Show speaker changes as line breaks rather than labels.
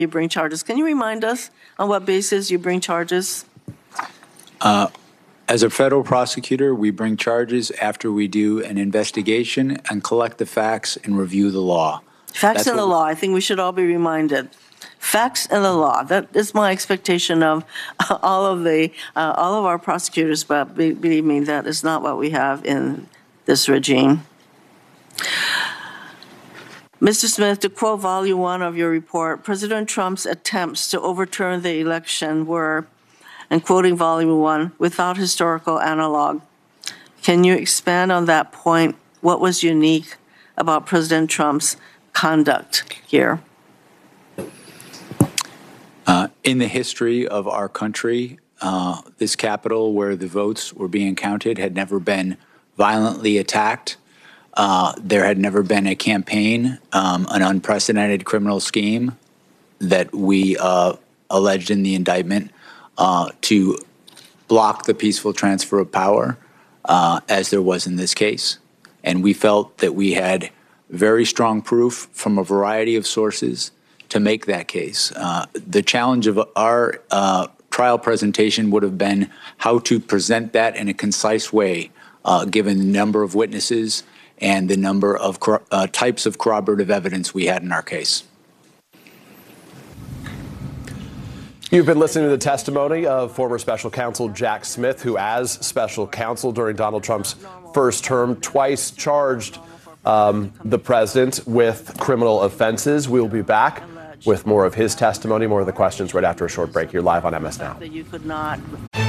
you bring charges. Can you remind us on what basis you bring charges?
As a federal prosecutor, we bring charges after we do an investigation and collect the facts and review the law.
Facts and the law. I think we should all be reminded. Facts and the law. That is my expectation of all of our prosecutors, but believe me, that is not what we have in this regime. Mr. Smith, to quote volume 1 of your report, President Trump's attempts to overturn the election were, and quoting volume 1, without historical analog. Can you expand on that point? What was unique about President Trump's conduct here?
In the history of our country, this Capitol, where the votes were being counted, had never been violently attacked. There had never been a campaign, an unprecedented criminal scheme that we alleged in the indictment to block the peaceful transfer of power, as there was in this case. And we felt that we had very strong proof from a variety of sources to make that case. The challenge of our trial presentation would have been how to present that in a concise way, given the number of witnesses and the number of types of corroborative evidence we had in our case.
You've been listening to the testimony of former special counsel Jack Smith, who, as special counsel during Donald Trump's first term, twice charged the president with criminal offenses. We'll be back with more of his testimony, more of the questions right after a short break here live on MS Now.